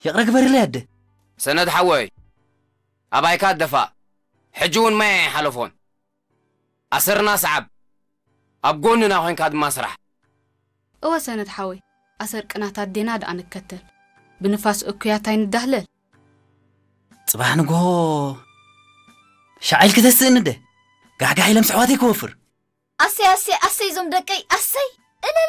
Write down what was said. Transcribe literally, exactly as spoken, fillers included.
يقرأ كبر لي هده سند حوي أبايكات دفع حجون ما يحلفون أسرنا صعب أبقوننا وين كاد مسرح أو سند حوي أسر قناتات دينا دا نكتل بنفاس أكياتين دهلل صباح نقو شعيل كده السن ده قاعد قاعد يلمس عواتي كوفر أسي أسي أسي زم دكي أسي